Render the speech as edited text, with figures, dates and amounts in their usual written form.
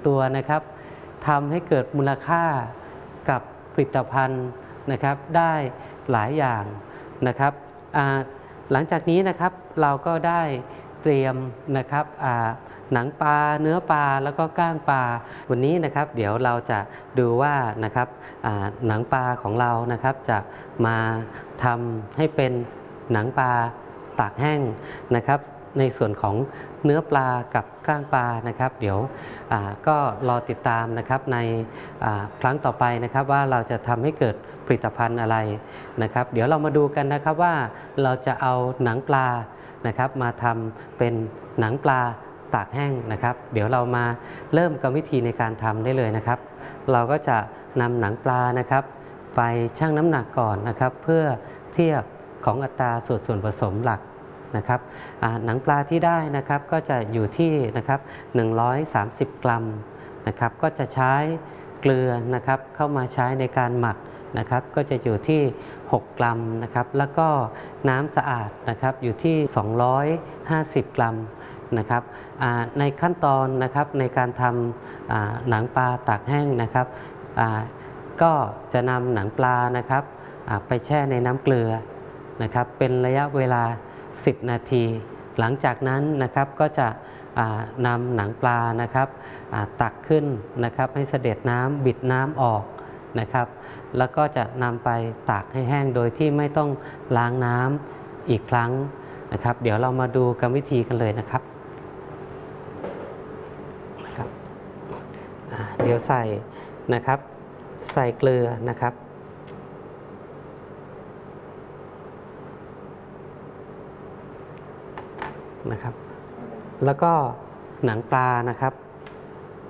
ตัวนะครับทำให้เกิดมูลค่ากับผลิตภัณฑ์นะครับได้หลายอย่างนะครับหลังจากนี้นะครับเราก็ได้เตรียมนะครับหนังปลาเนื้อปลาแล้วก็ก้างปลาวันนี้นะครับเดี๋ยวเราจะดูว่านะครับหนังปลาของเรานะครับจะมาทำให้เป็นหนังปลาตากแห้งนะครับในส่วนของเนื้อปลากับก้างปลานะครับเดี๋ยวก็รอติดตามนะครับในครั้งต่อไปนะครับว่าเราจะทำให้เกิดผลิตภัณฑ์อะไรนะครับเดี๋ยวเรามาดูกันนะครับว่าเราจะเอาหนังปลานะครับมาทำเป็นหนังปลาตากแห้งนะครับเดี๋ยวเรามาเริ่มกรรมวิธีในการทำได้เลยนะครับเราก็จะนำหนังปลานะครับไปชั่งน้ำหนักก่อนนะครับเพื่อเทียบของอัตราส่วนผสมหลักนะครับหนังปลาที่ได้นะครับก็จะอยู่ที่นะครับ130 กรัมนะครับก็จะใช้เกลือนะครับเข้ามาใช้ในการหมักนะครับก็จะอยู่ที่6 กรัมนะครับแล้วก็น้ำสะอาดนะครับอยู่ที่250 กรัมนะครับในขั้นตอนนะครับในการทำหนังปลาตากแห้งนะครับก็จะนำหนังปลานะครับไปแช่ในน้ำเกลือนะครับเป็นระยะเวลา10 นาทีหลังจากนั้นนะครับก็จะนำหนังปลานะครับตักขึ้นนะครับให้เสด็จน้ำบิดน้ำออกนะครับแล้วก็จะนำไปตากให้แห้งโดยที่ไม่ต้องล้างน้ำอีกครั้งนะครับเดี๋ยวเรามาดูกรรมวิธีกันเลยนะครับเดี๋ยวใส่นะครับใส่เกลือนะครับแล้วก็หนังปลานะครับ